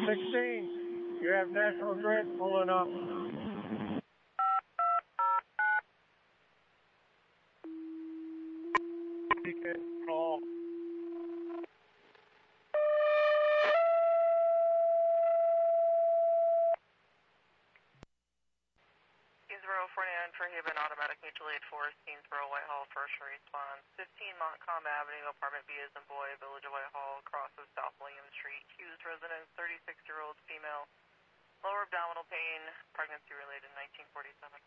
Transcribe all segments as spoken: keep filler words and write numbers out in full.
sixteen, you have National Grid pulling up. You can call. Kingsborough forty-nine for Haven, automatic mutual aid force, Kingsborough, Whitehall, first response. fifteen Montcalm Avenue, apartment B as in boy, Village of Whitehall, crosses South William Street. Hughes residence, thirty-six-year-old female, lower abdominal pain, pregnancy related, nineteen forty-seven.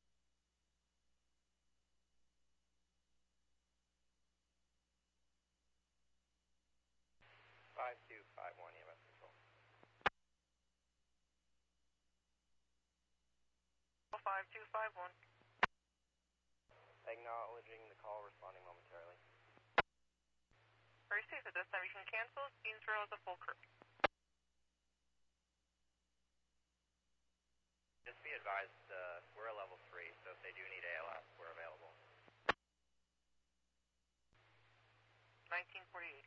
five two five one, E M S control. five two five one. Acknowledging the call, responding momentarily. Very safe at this time. You can cancel. Kingsborough is a full crew. Just be advised, uh, we're a level three, so if they do need A L S, we're available. nineteen forty-eight.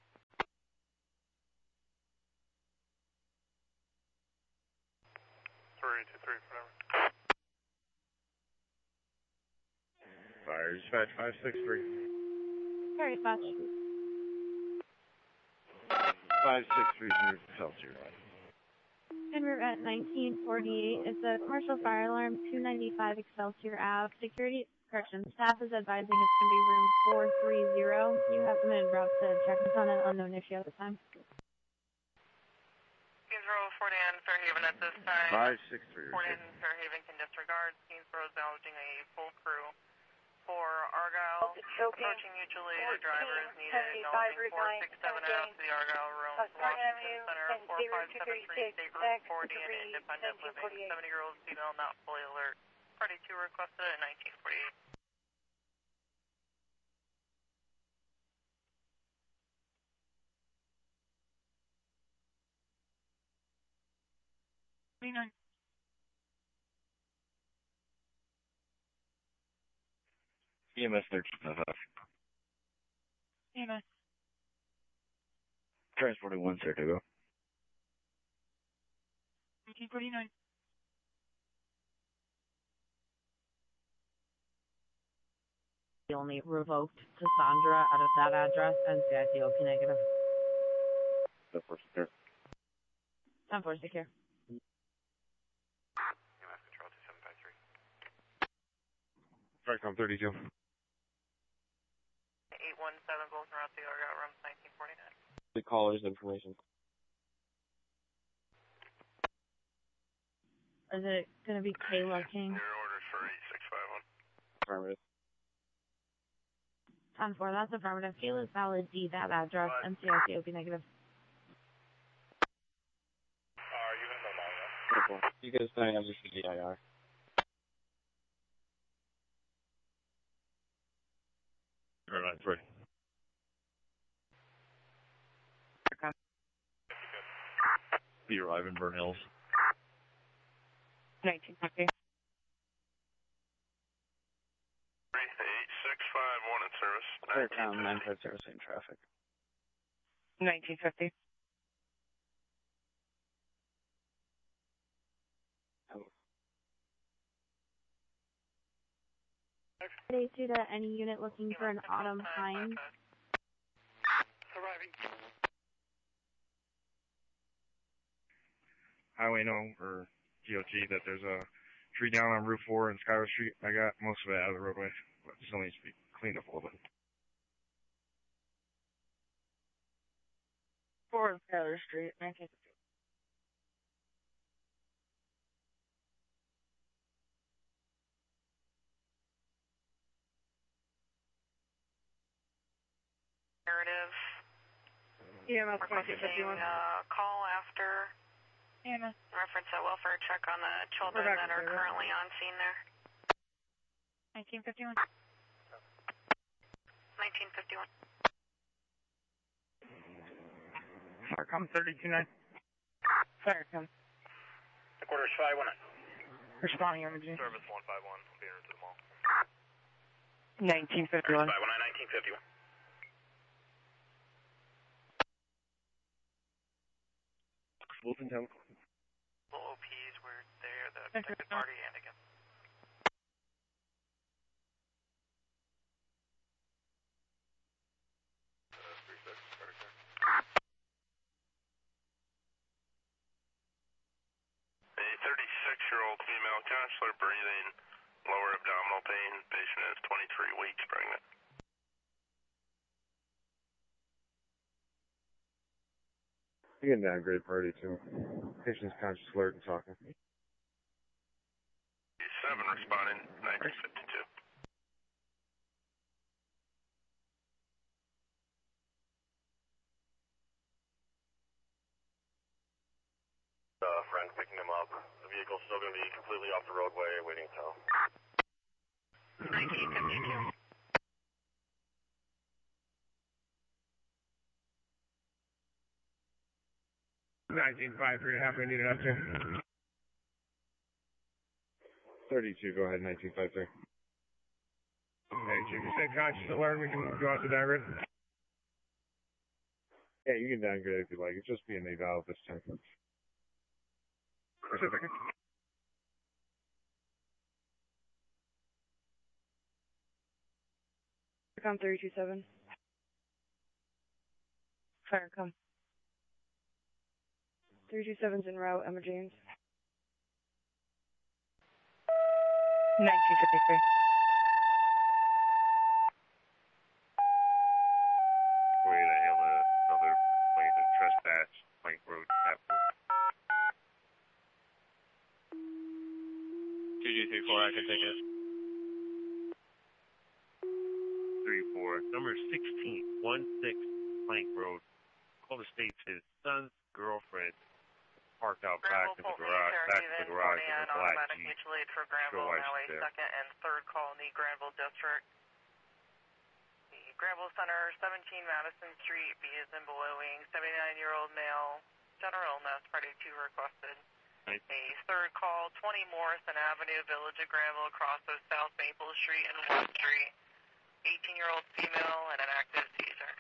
three two three, whatever. Fire dispatch five six three. Fire dispatch. five six three zero Excelsior. En route at nineteen forty-eight. It's a commercial fire alarm, two ninety-five Excelsior Ave. Security, correction, staff is advising it's going to be room four three zero. You have a minute route to check this on an unknown issue at the time. Kingsborough, Fairhaven, Fairhaven at this time. five six three. Fairhaven, Fairhaven can disregard. Kingsborough is acknowledging a full crew. For Argyle, approaching mutually, the driver is needed. Acknowledging four six seven out to the Argyle room. Washington Center, four five seven three, state route forty and independent living. seventy-year-old female not fully alert. Party two requested at nineteen forty-eight. twenty-nine. E M S thirteen five five. E M S. Transporting one Saratoga. nineteen forty-nine. Only revoked to Sandra out of that address and C I C O P negative. ten four secure. ten four secure. E M S control two seven five three. Fracom thirty-two. eight one seven, both route to the Argyle room, nineteen forty-nine. The caller's information. Is it going to be Kayla King? Your orders for eight six five one. Affirmative. ten four, that's affirmative. Kayla's valid D, that address, and C I C O P negative. Are you in the line? You guys sign up for D I R. Or nine three. Okay. Be arrive in Burn Hills. nineteen fifty. eight six five one in service. Fairtown nine five zero, same traffic. nineteen fifty. Today to the any unit looking for an Autumn Pine. Arriving. Highway no, or G O T, that there's a tree down on Route four and Skyward Street. I got most of it out of the roadway, but it still needs to be cleaned up a little bit. four Skyward Street, nineteen fifty. Narrative. E M S Requesting uh, call after. E M S. Reference a welfare check on the children that are currently on scene there. nineteen fifty-one. nineteen fifty-one. Farcom thirty-two nine. Farcom. The quarter is five one. Responding imaging. Service one five one. I'll be into the mall. nineteen fifty-one. five one nine, nineteen fifty-one. Wilton Town. O Ps were there, the protected party, and again. A thirty-six-year-old female counselor breathing, lower abdominal pain. Patient is twenty-three weeks pregnant. You can downgrade party too. Patient's conscious, alert, and talking. seven responding, nineteen fifty-two. Uh, friend picking him up. The vehicle's still going to be completely off the roadway, waiting tow. nineteen fifty-two. nineteen fifty-three, half minute up to. thirty-two, go ahead, nineteen fifty-three. Okay, you can stay conscious, alert, we can go out to downgrade. Yeah, you can downgrade if you like. It's just being eval this time. Pacific. Com three two seven. Fire, come. three two seven's en route, Emma James. nineteen fifty-three. Way to hail another plane to trespass, Plank Road, Apple. two G three four, I can take it. three four, number sixteen, one six, Plank Road. Call the states his son's girlfriend parked out back in the garage, back in the garage in a black automatic Jeep. mutual aid for Granville, now a second and third call in the Granville district. The Granville Center, seventeen Madison Street, B is in Billowing, seventy-nine-year-old male, general illness, party two requested. Right. A third call, twenty Morrison Avenue, Village of Granville, crosses South Maple Street and West Street. eighteen-year-old female and an active seizure.